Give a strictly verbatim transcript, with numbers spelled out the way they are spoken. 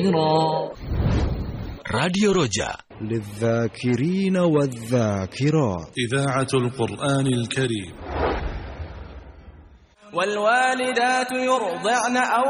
راديو رجاء للذاكرين والذاكرات، إذاعة القرآن الكريم. والوالدات يرضعن أو